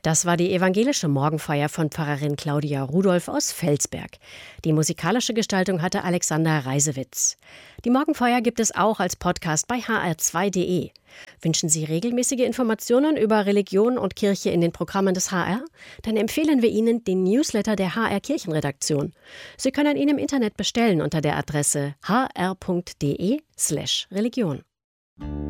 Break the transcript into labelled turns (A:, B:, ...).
A: Das war die evangelische Morgenfeier von Pfarrerin Claudia Rudolph aus Felsberg. Die musikalische Gestaltung hatte Alexander Reisewitz. Die Morgenfeier gibt es auch als Podcast bei hr2.de. Wünschen Sie regelmäßige Informationen über Religion und Kirche in den Programmen des HR? Dann empfehlen wir Ihnen den Newsletter der HR Kirchenredaktion. Sie können ihn im Internet bestellen unter der Adresse hr.de/religion.